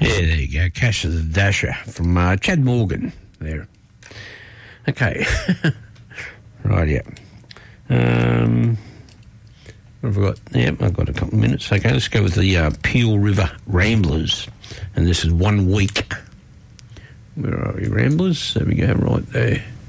Yeah, there you go. Cash of the Dasher from Chad Morgan there. Okay. Right, yeah. What have I got? Yep, I've got a couple of minutes. Okay, let's go with the Peel River Ramblers. And this is 1 week. Where are we, Ramblers? There we go, right there.